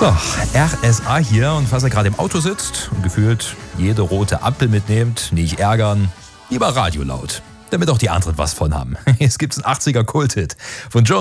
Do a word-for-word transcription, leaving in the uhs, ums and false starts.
So, R S A hier, und falls er gerade im Auto sitzt und gefühlt jede rote Ampel mitnehmt, nicht ärgern, lieber Radio laut, damit auch die anderen was von haben. Jetzt gibt's einen achtziger Kulthit von Joe